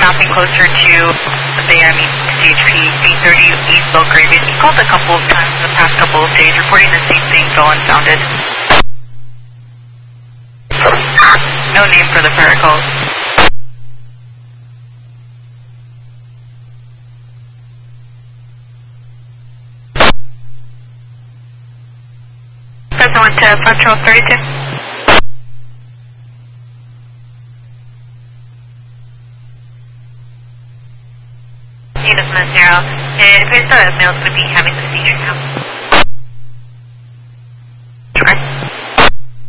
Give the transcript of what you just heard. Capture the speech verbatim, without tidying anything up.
mapping closer to the I mean, C H P eight thirty East Belgravian. He called a couple of times in the past couple of days, reporting the same thing, go unfounded. No name for the paracalls. Present one to Patrol thirty-two. Unit Zero. It appears that males would be having the seizure now.